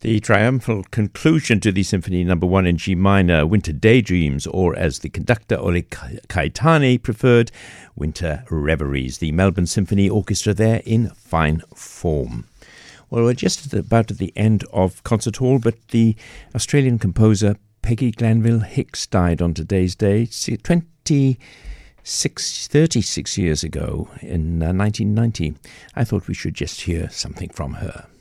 The triumphal conclusion to the Symphony No. 1 in G minor, Winter Daydreams, or as the conductor Ole Kaitani preferred, Winter Reveries. The Melbourne Symphony Orchestra there in fine form. Well, we're just about at the end of Concert Hall, but the Australian composer Peggy Glanville Hicks died on today's day, 36 years ago in 1990. I thought we should just hear something from her.